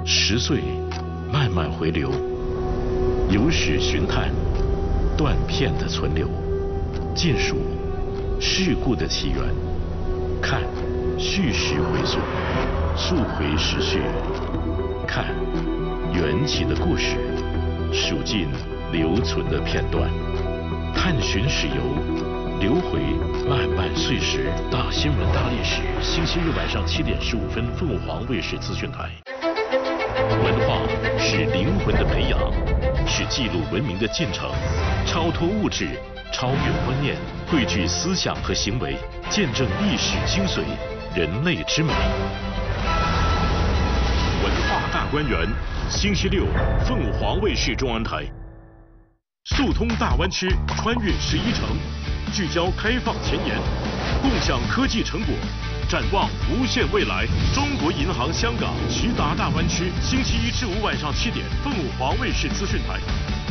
10岁慢慢回流，有史寻探，断片的存留，尽数事故的起源，看叙事回溯，溯回时序，看缘起的故事，数尽留存的片段，探寻史游，留回漫漫岁时。大新闻大历史，星期日晚上7点15分，凤凰卫视资讯台。文化是灵魂的培养，是记录文明的进程，超脱物质，超越观念，汇聚思想和行为，见证历史精髓，人类之美。文化大观园，星期六，凤凰卫视中央台。速通大湾区，穿越11城，聚焦开放前沿，共享科技成果，展望无限未来。中国银行香港直达大湾区，星期1至5晚上7点，凤凰卫视资讯台。